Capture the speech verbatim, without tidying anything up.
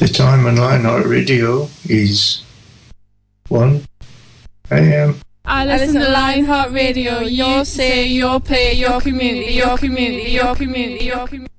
The time on Lionheart Radio is one a m. I listen to Lionheart Radio. Your say, your play, your community, your community, your community, your community.